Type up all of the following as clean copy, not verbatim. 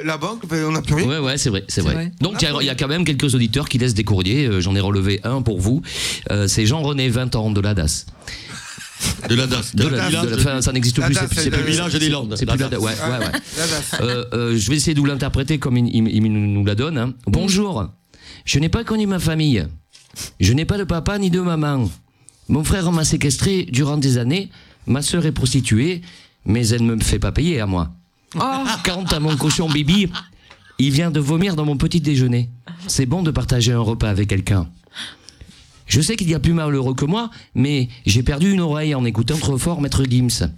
la banque, on n'a plus rien. Ouais, c'est vrai. Donc il y a quand même quelques auditeurs qui laissent des courriers. J'en ai relevé un pour vous. C'est Jean-René, 20 ans, de la DAS. De la DAS. Ça n'existe plus. C'est le village des Landes. C'est plus la DAS. Ouais. Je vais essayer de vous l'interpréter comme il nous la donne. Hein. Bonjour. Je n'ai pas connu ma famille. Je n'ai pas de papa ni de maman. Mon frère m'a séquestré durant des années. Ma sœur est prostituée, mais elle ne me fait pas payer à moi. Quant à mon cochon Bibi, il vient de vomir dans mon petit déjeuner. C'est bon de partager un repas avec quelqu'un. Je sais qu'il y a plus malheureux que moi, mais j'ai perdu une oreille en écoutant trop fort Maître Gims.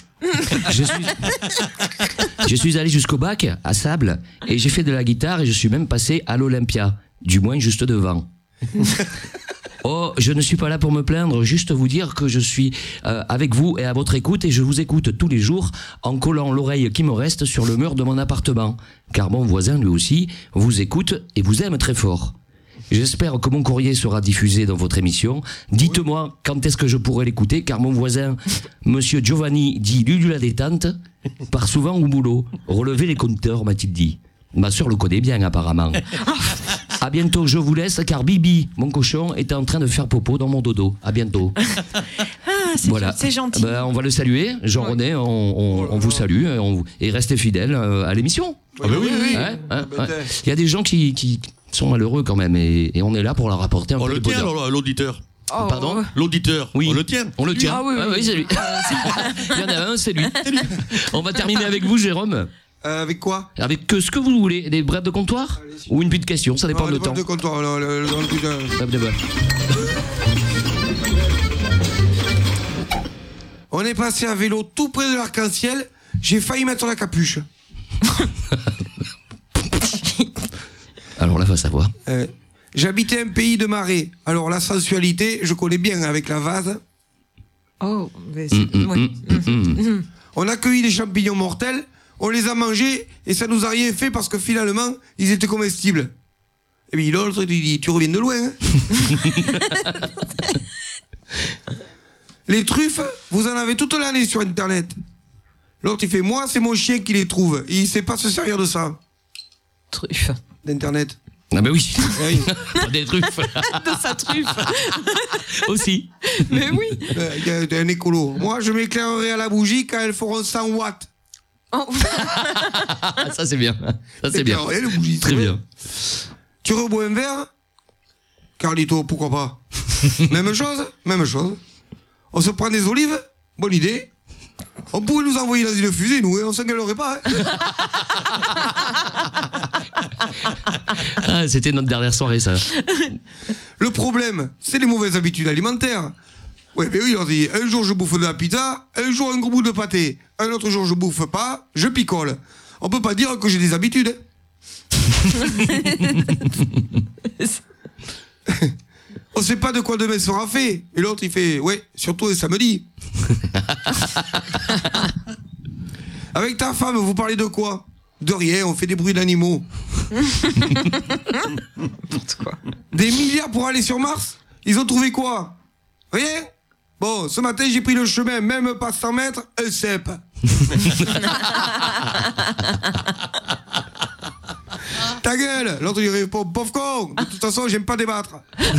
Je suis allé jusqu'au bac, à Sable, et j'ai fait de la guitare et je suis même passé à l'Olympia, du moins juste devant. Oh, je ne suis pas là pour me plaindre, juste vous dire que je suis avec vous et à votre écoute et je vous écoute tous les jours en collant l'oreille qui me reste sur le mur de mon appartement. Car mon voisin, lui aussi, vous écoute et vous aime très fort. J'espère que mon courrier sera diffusé dans votre émission. Dites-moi quand est-ce que je pourrai l'écouter, car mon voisin, monsieur Giovanni, dit Lulu la détente, part souvent au boulot. Relevez les compteurs, m'a-t-il dit. Ma sœur le connaît bien, apparemment. À bientôt, je vous laisse, car Bibi, mon cochon, est en train de faire popo dans mon dodo. À bientôt. C'est gentil. On va le saluer. Jean-René, on vous salue et restez fidèles à l'émission. Oui. Il y a des gens qui sont malheureux quand même et on est là pour leur apporter un peu de bonheur. On le tient, l'auditeur. Pardon ? L'auditeur, oui. on le tient. On le tient. Ah oui, c'est lui. Il y en a un, c'est lui. On va terminer avec vous, Jérôme. Avec quoi ? Avec ce que vous voulez. Des brèves de comptoir ? Ou une petite question, ça dépend du temps. De comptoir, On est passé à vélo tout près de l'arc-en-ciel. J'ai failli mettre la capuche. Alors là, va savoir. J'habitais un pays de marais. Alors la sensualité, je connais bien avec la vase. Oh, mais On a cueilli des champignons mortels, on les a mangés et ça nous a rien fait parce que finalement, ils étaient comestibles. Et puis l'autre, il dit, tu reviens de loin. Hein. Les truffes, vous en avez toute l'année sur Internet. L'autre, il fait, moi, c'est mon chien qui les trouve. Et il sait pas se servir de ça. Truffe. D'Internet. Ah ben oui. Des truffes. De sa truffe. Aussi. Mais oui. Un écolo. Moi, je m'éclairerai à la bougie quand elles feront 100 watts. Oh. Ça, c'est bien. Ça, c'est bien. Les bougies, très bien. Tu rebois un verre ? Carlito, pourquoi pas ? Même chose. On se prend des olives ? Bonne idée. On pourrait nous envoyer dans une fusée, nous, et on s'engueulerait pas. Hein. C'était notre dernière soirée, ça. Le problème, c'est les mauvaises habitudes alimentaires. Ouais, mais oui, on dit, un jour je bouffe de la pizza, un jour un gros bout de pâté, un autre jour je bouffe pas, je picole. On peut pas dire que j'ai des habitudes. On sait pas de quoi demain sera fait. Et l'autre, il fait, ouais, surtout les samedis. Avec ta femme, vous parlez de quoi ? De rien, on fait des bruits d'animaux. Des milliards pour aller sur Mars ? Ils ont trouvé quoi ? Rien ? Bon, ce matin, j'ai pris le chemin, même pas 100 mètres, un cep. Ta gueule! L'autre il répond, pauvre con! De toute façon, j'aime pas débattre.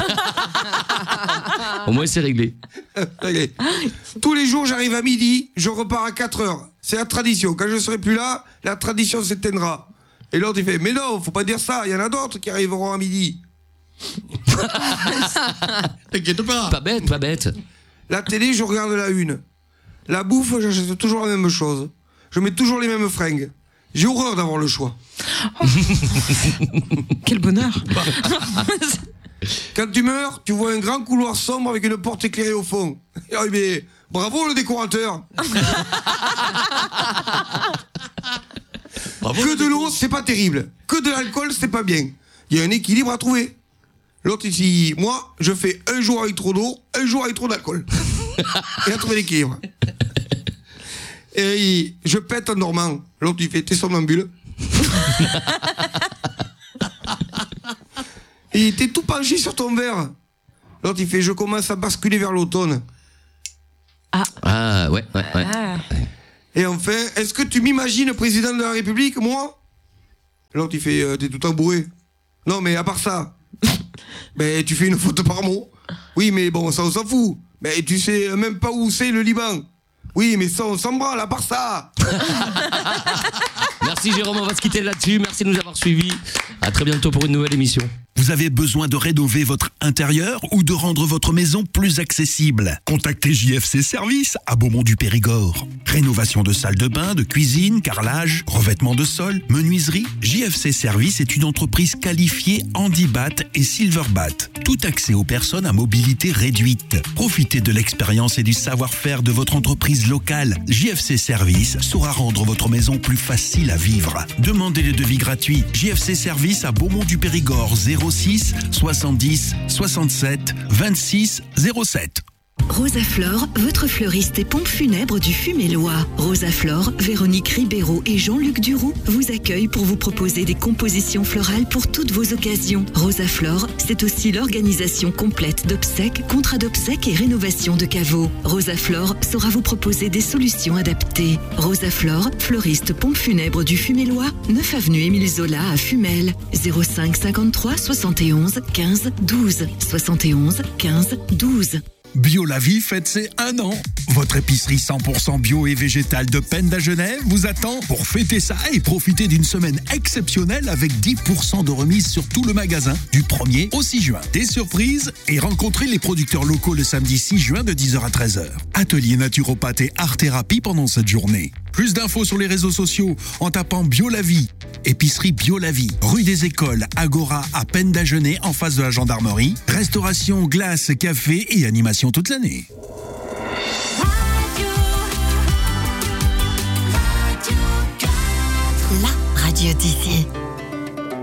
Au moins, c'est réglé. Tous les jours, j'arrive à midi, je repars à 4 heures. C'est la tradition. Quand je serai plus là, la tradition s'éteindra. Et l'autre, il fait, mais non, faut pas dire ça. Il y en a d'autres qui arriveront à midi. T'inquiète pas. Pas bête. La télé, je regarde la une. La bouffe, j'achète toujours la même chose. Je mets toujours les mêmes fringues. J'ai horreur d'avoir le choix. Oh. Quel bonheur. Quand tu meurs, tu vois un grand couloir sombre avec une porte éclairée au fond. Ah, mais bravo le décorateur. Bravo, que de l'eau, c'est pas terrible. Que de l'alcool, c'est pas bien. Il y a un équilibre à trouver. L'autre ici, moi, je fais un jour avec trop d'eau, un jour avec trop d'alcool. Et à trouver l'équilibre. Et je pète en dormant. L'autre, il fait, t'es somnambule. Et t'es tout penché sur ton verre. L'autre, il fait, je commence à basculer vers l'automne. Ah, ouais. Ah. Et enfin, est-ce que tu m'imagines président de la République, moi ? L'autre, il fait t'es tout embourré. Non, mais à part ça, ben, tu fais une faute par mot. Oui, mais bon, ça, on s'en fout. Mais tu sais même pas où c'est le Liban. Oui, mais ça, on s'en branle, à part ça. Merci Jérôme, on va se quitter là-dessus. Merci de nous avoir suivis. À très bientôt pour une nouvelle émission. Vous avez besoin de rénover votre intérieur ou de rendre votre maison plus accessible? Contactez JFC Service à Beaumont-du-Périgord. Rénovation de salle de bain, de cuisine, carrelage, revêtement de sol, menuiserie. JFC Service est une entreprise qualifiée Handibat et Silverbat. Tout accès aux personnes à mobilité réduite. Profitez de l'expérience et du savoir-faire de votre entreprise locale. JFC Service saura rendre votre maison plus facile à vivre. Demandez les devis gratuits. JFC Service à Beaumont-du-Périgord 06 70 67 26 07. Rosaflore, votre fleuriste et pompe funèbre du Fumélois. Rosaflore, Véronique Ribeiro et Jean-Luc Duroux vous accueillent pour vous proposer des compositions florales pour toutes vos occasions. Rosaflore, c'est aussi l'organisation complète d'obsèques, contrats d'obsèques et rénovation de caveaux. Rosaflore saura vous proposer des solutions adaptées. Rosaflore, fleuriste pompe funèbre du Fumélois, 9 avenue Émile Zola à Fumel. 05 53 71 15 12 71 15 12. Bio la vie fête ses 1 an. Votre épicerie 100% bio et végétale de Penda Genève vous attend pour fêter ça et profiter d'une semaine exceptionnelle avec 10% de remise sur tout le magasin du 1er au 6 juin. Des surprises et rencontrez les producteurs locaux le samedi 6 juin de 10h à 13h. Atelier naturopathe et art-thérapie pendant cette journée. Plus d'infos sur les réseaux sociaux en tapant Bio la vie. Épicerie Bio la vie, rue des Écoles, Agora à Penda Genève en face de la gendarmerie. Restauration, glace, café et animation toute l'année. La radio d'ici.